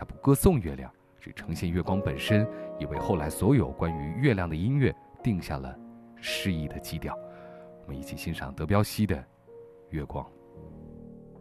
不歌颂月亮，只呈现月光本身，也为后来所有关于月亮的音乐定下了诗意的基调。我们一起欣赏德彪西的《月光》。